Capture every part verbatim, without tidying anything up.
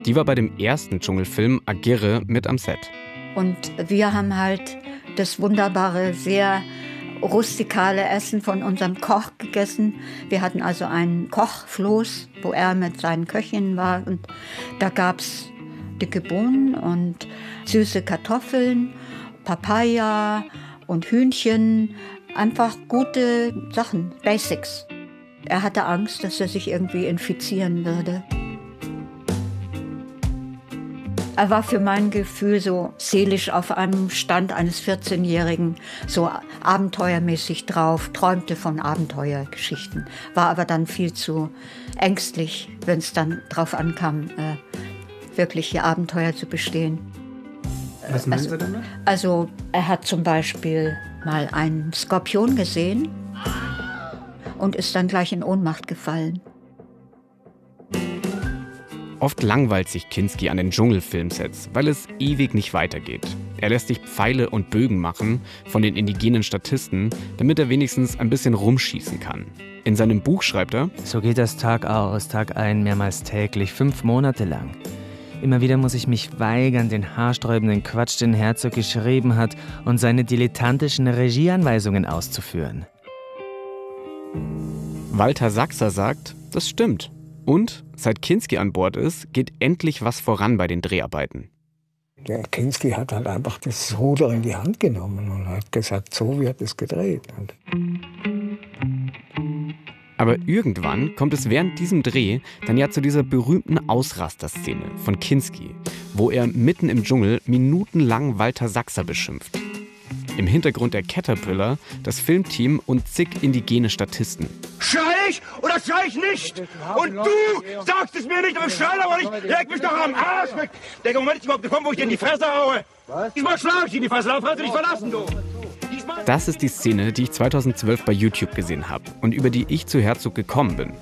Die war bei dem ersten Dschungelfilm Agirre mit am Set. Und wir haben halt das wunderbare, sehr rustikale Essen von unserem Koch gegessen. Wir hatten also einen Kochfloß, wo er mit seinen Köchinnen war. Und da gab es dicke Bohnen und süße Kartoffeln, Papaya und Hühnchen. Einfach gute Sachen, Basics. Er hatte Angst, dass er sich irgendwie infizieren würde. Er war für mein Gefühl so seelisch auf einem Stand eines vierzehnjährigen, so abenteuermäßig drauf, träumte von Abenteuergeschichten, war aber dann viel zu ängstlich, wenn es dann drauf ankam, äh, wirkliche Abenteuer zu bestehen. Was meinen also, Sie damit? Also er hat zum Beispiel mal einen Skorpion gesehen und ist dann gleich in Ohnmacht gefallen. Oft langweilt sich Kinski an den Dschungelfilmsets, weil es ewig nicht weitergeht. Er lässt sich Pfeile und Bögen machen von den indigenen Statisten, damit er wenigstens ein bisschen rumschießen kann. In seinem Buch schreibt er: So geht das Tag aus, Tag ein, mehrmals täglich, fünf Monate lang. Immer wieder muss ich mich weigern, den haarsträubenden Quatsch, den Herzog geschrieben hat, und seine dilettantischen Regieanweisungen auszuführen. Walter Sachser sagt, das stimmt. Und seit Kinski an Bord ist, geht endlich was voran bei den Dreharbeiten. Der Kinski hat halt einfach das Ruder in die Hand genommen und hat gesagt, so wird es gedreht. Und Aber irgendwann kommt es während diesem Dreh dann ja zu dieser berühmten Ausraster-Szene von Kinski, wo er mitten im Dschungel minutenlang Walter Sachser beschimpft. Im Hintergrund der Caterpillar, das Filmteam und zig indigene Statisten. Schrei ich oder schrei ich nicht? Und du sagst es mir nicht, aber ich schrei aber nicht. Leg mich doch am Arsch weg. Der Moment ist überhaupt gekommen, wo ich dir in die Fresse haue. Was? Diesmal schlage ich in die Fresse, dann kannst du dich verlassen, du. Diesmal... Das ist die Szene, die ich zweitausendzwölf bei YouTube gesehen habe und über die ich zu Herzog gekommen bin.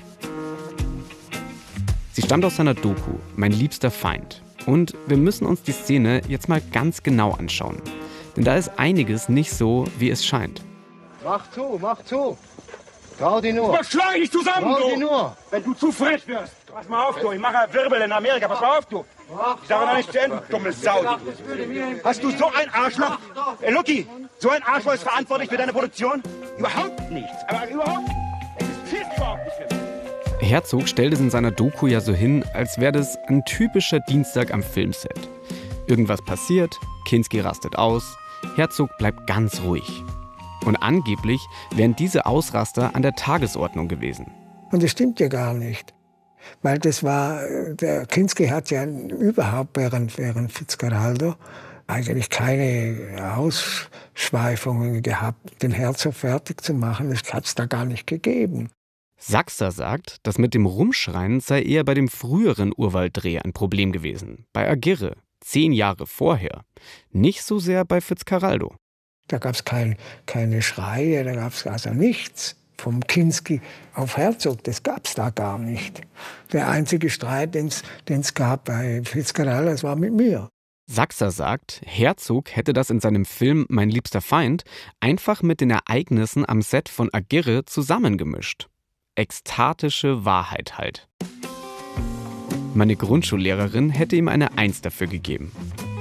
Sie stammt aus seiner Doku Mein liebster Feind. Und wir müssen uns die Szene jetzt mal ganz genau anschauen. Denn da ist einiges nicht so, wie es scheint. Mach zu, mach zu. Trau dir nur. Was schlage ich zusammen, Trau du? dir nur. Wenn du zu frech wirst. Pass mal auf, du. Ich mache Wirbel in Amerika. Pass mal auf, du. Ich sage noch nicht zu Ende, dumme Sau. Hast du so ein Arschloch? Ey, Lucky, so ein Arschloch ist verantwortlich für deine Produktion? Überhaupt nichts. Aber überhaupt existiert überhaupt nicht für mich. Herzog stellt es in seiner Doku ja so hin, als wäre das ein typischer Dienstag am Filmset. Irgendwas passiert, Kinski rastet aus, Herzog bleibt ganz ruhig. Und angeblich wären diese Ausraster an der Tagesordnung gewesen. Und das stimmt ja gar nicht. Weil das war, der Kinski hat ja überhaupt während, während Fitzcarraldo eigentlich keine Ausschweifungen gehabt, den Herzog fertig zu machen. Das hat es da gar nicht gegeben. Sachser sagt, das mit dem Rumschreien sei eher bei dem früheren Urwalddreh ein Problem gewesen. Bei Agirre, zehn Jahre vorher. Nicht so sehr bei Fitzcarraldo. Da gab es kein, keine Schreie, da gab es also nichts. Vom Kinski auf Herzog, das gab es da gar nicht. Der einzige Streit, den es gab bei Fitzcarraldo, das war mit mir. Sachser sagt, Herzog hätte das in seinem Film Mein liebster Feind einfach mit den Ereignissen am Set von Agirre zusammengemischt. Ekstatische Wahrheit halt. Meine Grundschullehrerin hätte ihm eine Eins dafür gegeben.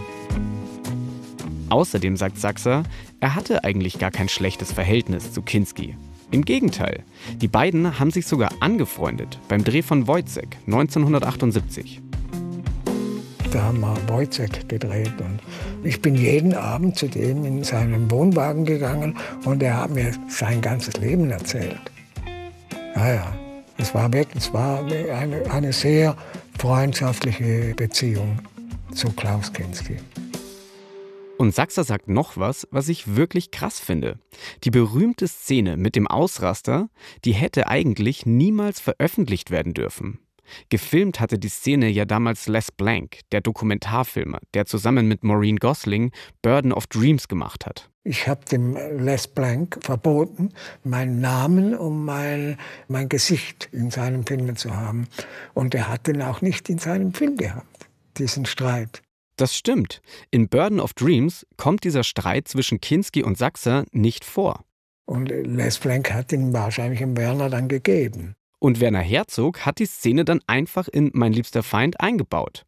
Außerdem sagt Sachser, er hatte eigentlich gar kein schlechtes Verhältnis zu Kinski. Im Gegenteil, die beiden haben sich sogar angefreundet beim Dreh von Wojciech neunzehnhundertachtundsiebzig. Da haben wir Wojciech gedreht und ich bin jeden Abend zu dem in seinen Wohnwagen gegangen und er hat mir sein ganzes Leben erzählt. Ja, ja, es war wirklich, es war eine, eine sehr freundschaftliche Beziehung zu Klaus Kinski. Und Sachser sagt noch was, was ich wirklich krass finde. Die berühmte Szene mit dem Ausraster, die hätte eigentlich niemals veröffentlicht werden dürfen. Gefilmt hatte die Szene ja damals Les Blank, der Dokumentarfilmer, der zusammen mit Maureen Gosling Burden of Dreams gemacht hat. Ich habe dem Les Blank verboten, meinen Namen und mein, mein Gesicht in seinem Film zu haben. Und er hat den auch nicht in seinem Film gehabt, diesen Streit. Das stimmt. In Burden of Dreams kommt dieser Streit zwischen Kinski und Sachser nicht vor. Und Les Blank hat ihn wahrscheinlich dem Werner dann gegeben. Und Werner Herzog hat die Szene dann einfach in Mein liebster Feind eingebaut.